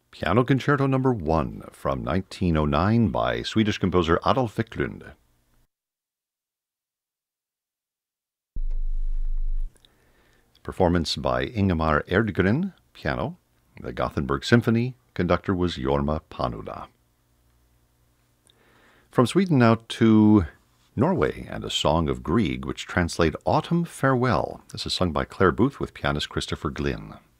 Piano Concerto Number 1 from 1909 by Swedish composer Adolf Wiklund. Performance by Ingemar Erdgren, piano. The Gothenburg Symphony, conductor was Jorma Panula. From Sweden now to Norway and a song of Grieg, which translate Autumn Farewell. This is sung by Claire Booth with pianist Christopher Glynn.